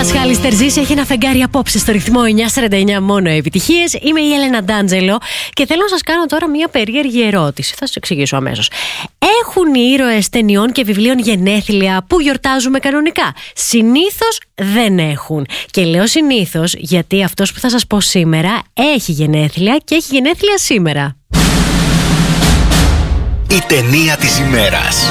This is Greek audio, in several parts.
Πασχάλης Τερζής έχει ένα φεγγάρι απόψε στο ρυθμό 949, μόνο επιτυχίες. Είμαι η Έλενα Ντάντζελο και θέλω να σας κάνω τώρα μια περίεργη ερώτηση. Θα σας εξηγήσω αμέσως. Έχουν οι ήρωες ταινιών και βιβλίων γενέθλια που γιορτάζουμε κανονικά? Συνήθως δεν έχουν. Και λέω συνήθως γιατί αυτός που θα σας πω σήμερα έχει γενέθλια και έχει γενέθλια σήμερα. Η ταινία της ημέρας.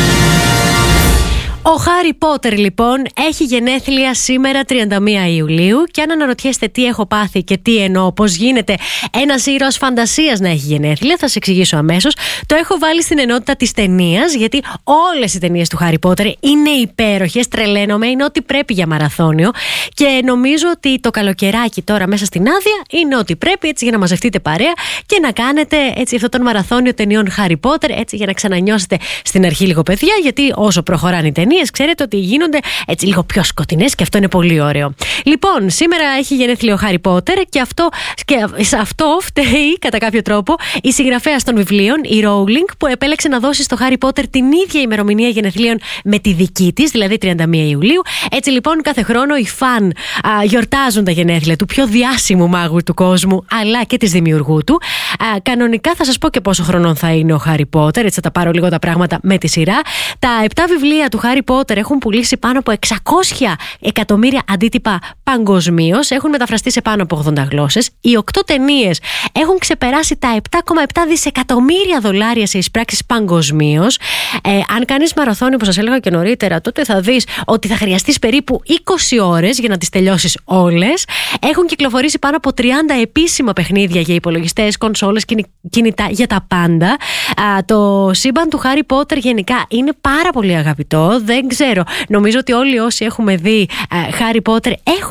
Ο Χάρι Πότερ λοιπόν έχει γενέθλια σήμερα 31 Ιουλίου και αν αναρωτιέστε τι έχω πάθει και τι εννοώ, πώς γίνεται ένας ήρωας φαντασίας να έχει γενέθλια, θα σας εξηγήσω αμέσως. Το έχω βάλει στην ενότητα της ταινίας, γιατί όλες οι ταινίες του Χάρι Πότερ είναι υπέροχες, τρελαίνομαι, είναι ό,τι πρέπει για μαραθώνιο και νομίζω ότι το καλοκαιράκι τώρα μέσα στην άδεια είναι ό,τι πρέπει, έτσι, για να μαζευτείτε παρέα και να κάνετε έτσι αυτό τον μαραθώνιο ταινιών Χάρι Πότερ, έτσι, για να ξανανιώσετε στην αρχή λίγο παιδιά, γιατί όσο προχωράνε οι ταινίες ξέρετε ότι γίνονται έτσι λίγο πιο σκοτεινές και αυτό είναι πολύ ωραίο. Λοιπόν, σήμερα έχει γενέθλιο ο Χάρι Πότερ και σε αυτό φταίει κατά κάποιο τρόπο η συγγραφέας των βιβλίων, η Rowling, που επέλεξε να δώσει στο Χάρι Πότερ την ίδια ημερομηνία γενεθλίων με τη δική της, δηλαδή 31 Ιουλίου. Έτσι λοιπόν κάθε χρόνο οι φαν γιορτάζουν τα γενέθλια του πιο διάσημου μάγου του κόσμου αλλά και της δημιουργού του. Κανονικά θα σας πω και πόσο χρονών θα είναι ο Χάρι Πότερ, έτσι θα τα πάρω λίγο τα πράγματα με τη σειρά. Τα 7 βιβλία του Χάρι Πότερ έχουν πουλήσει πάνω από 600 εκατομμύρια αντίτυπα παγκοσμίως, έχουν μεταφραστεί σε πάνω από 80 γλώσσες. Οι 8 ταινίες έχουν ξεπεράσει τα 7,7 δισεκατομμύρια δολάρια σε εισπράξεις παγκοσμίως. Αν κάνεις μαραθώνιο, όπως σας έλεγα και νωρίτερα, τότε θα δεις ότι θα χρειαστείς περίπου 20 ώρες για να τις τελειώσεις όλες. Έχουν κυκλοφορήσει πάνω από 30 επίσημα παιχνίδια για υπολογιστές, κονσόλες, κινητά, για τα πάντα. Το σύμπαν του Χάρι Πότερ γενικά είναι πάρα πολύ αγαπητό. Δεν ξέρω, νομίζω ότι όλοι όσοι έχουμε δει Χάρι Πότερ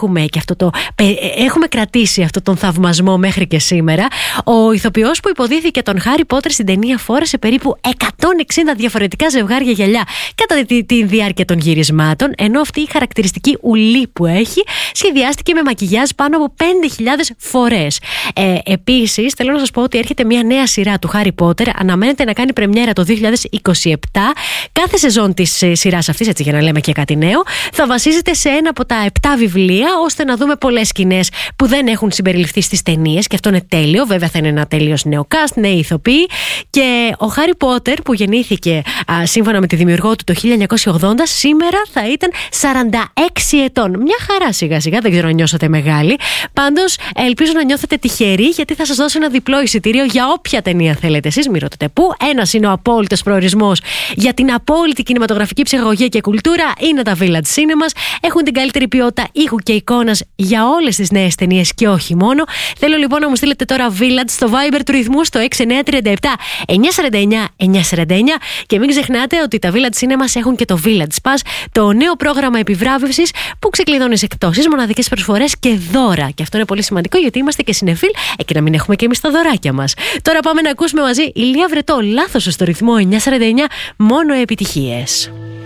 έχουμε κρατήσει αυτό τον θαυμασμό μέχρι και σήμερα. Ο ηθοποιός που υποδίθηκε τον Χάρι Πότερ στην ταινία φόρεσε περίπου 160 διαφορετικά ζευγάρια γυαλιά κατά τη διάρκεια των γυρισμάτων, ενώ αυτή η χαρακτηριστική ουλή που έχει σχεδιάστηκε με μακιγιάζ πάνω από 5.000 φορές. Επίσης, θέλω να σας πω ότι έρχεται μια νέα σειρά του Χάρι Πότερ, αναμένεται να κάνει πρεμιέρα το 2027. Κάθε σεζόν της σειράς αυτής, έτσι για να λέμε και κάτι νέο, θα βασίζεται σε ένα από τα 7 βιβλία, ώστε να δούμε πολλές σκηνές που δεν έχουν συμπεριληφθεί στις ταινίες και αυτό είναι τέλειο. Βέβαια θα είναι ένα τέλειος νέο cast, νέοι ηθοποιοί. Και ο Χάρι Πότερ που γεννήθηκε σύμφωνα με τη δημιουργό του το 1980, σήμερα θα ήταν 46 ετών. Μια χαρά σιγά σιγά, δεν ξέρω αν νιώσατε μεγάλη. Πάντως ελπίζω να νιώθετε τυχεροί, γιατί θα σας δώσω ένα διπλό εισιτήριο για όποια ταινία θέλετε εσείς, μην ρωτάτε πού. Ένας είναι ο απόλυτος προορισμός για την απόλυτη κινηματογραφική ψυχαγωγία και κουλτούρα, είναι τα Village Cinemas. Έχουν την καλύτερη ποιότητα ήχου και εικόνας για όλες τις νέες ταινίες και όχι μόνο. Θέλω λοιπόν να μου στείλετε τώρα Village στο Viber του ρυθμού στο 6937 949 949 και μην ξεχνάτε ότι τα Village Cinemas έχουν και το Village Pass, το νέο πρόγραμμα επιβράβευσης που ξεκλειδώνει σε εκπτώσεις, μοναδικές προσφορές και δώρα. Και αυτό είναι πολύ σημαντικό γιατί είμαστε και συνεφίλ και να μην έχουμε και εμείς τα δωράκια μας. Τώρα πάμε να ακούσουμε μαζί Ηλία Βρετό, Λάθος στο ρυθμό 949, μόνο επιτυχίες.